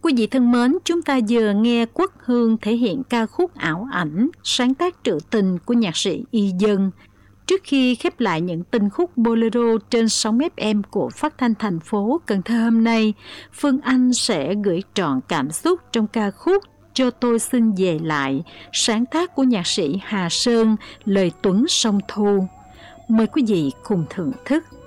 Quý vị thân mến, chúng ta vừa nghe Quốc Hương thể hiện ca khúc Ảo Ảnh, sáng tác trữ tình của nhạc sĩ Y Dân. Trước khi khép lại những tinh khúc bolero trên sóng FM của Phát thanh thành phố Cần Thơ hôm nay, Phương Anh sẽ gửi trọn cảm xúc trong ca khúc Cho tôi xin về lại, sáng tác của nhạc sĩ Hà Sơn, lời Tuấn Sông Thu. Mời quý vị cùng thưởng thức.